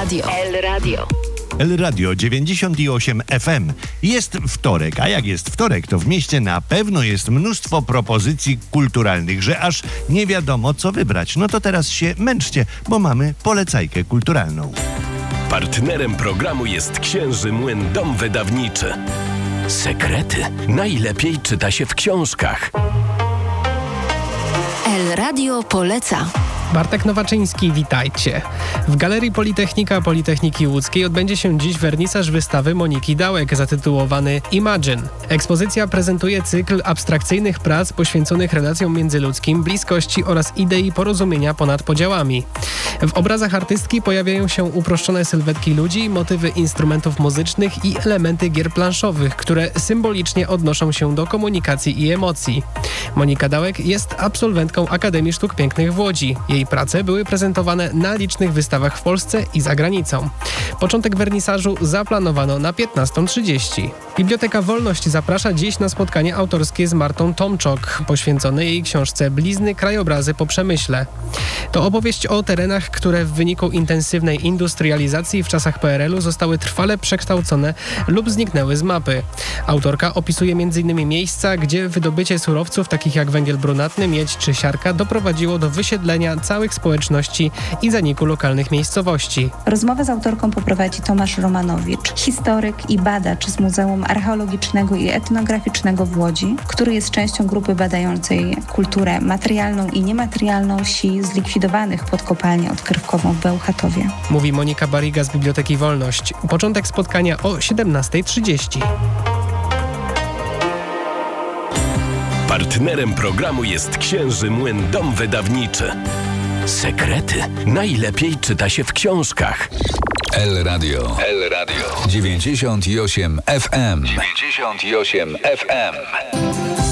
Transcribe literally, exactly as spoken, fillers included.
Radio. El Radio. El Radio dziewięćdziesiąt osiem F M. Jest wtorek, a jak jest wtorek, to w mieście na pewno jest mnóstwo propozycji kulturalnych, że aż nie wiadomo co wybrać. No to teraz się męczcie, bo mamy polecajkę kulturalną. Partnerem programu jest Księży Młyn Dom Wydawniczy. Sekrety najlepiej czyta się w książkach. El Radio poleca. Bartek Nowaczyński, witajcie. W Galerii Politechnika Politechniki Łódzkiej odbędzie się dziś wernisaż wystawy Moniki Dałek zatytułowany Imagine. Ekspozycja prezentuje cykl abstrakcyjnych prac poświęconych relacjom międzyludzkim, bliskości oraz idei porozumienia ponad podziałami. W obrazach artystki pojawiają się uproszczone sylwetki ludzi, motywy instrumentów muzycznych i elementy gier planszowych, które symbolicznie odnoszą się do komunikacji i emocji. Monika Dałek jest absolwentką Akademii Sztuk Pięknych w Łodzi. Jej prace były prezentowane na licznych wystawach w Polsce i za granicą. Początek wernisażu zaplanowano na piętnastą trzydzieści. Biblioteka Wolność zaprasza dziś na spotkanie autorskie z Martą Tomczok, poświęcone jej książce Blizny, krajobrazy po przemyśle. To opowieść o terenach, które w wyniku intensywnej industrializacji w czasach P R L u zostały trwale przekształcone lub zniknęły z mapy. Autorka opisuje między innymi miejsca, gdzie wydobycie surowców takich jak węgiel brunatny, miedź czy siarka doprowadziło do wysiedlenia całych społeczności i zaniku lokalnych miejscowości. Rozmowę z autorką poprowadzi Tomasz Romanowicz, historyk i badacz z Muzeum Archeologicznego i Etnograficznego w Łodzi, który jest częścią grupy badającej kulturę materialną i niematerialną wsi zlikwidowanych pod kopalnię odkrywkową w Bełchatowie. Mówi Monika Bariga z Biblioteki Wolność. Początek spotkania o siedemnasta trzydzieści. Partnerem programu jest Księży Młyn Dom Wydawniczy. Sekrety najlepiej czyta się w książkach. El Radio. El Radio. dziewięćdziesiąt osiem F M. dziewięćdziesiąt osiem F M.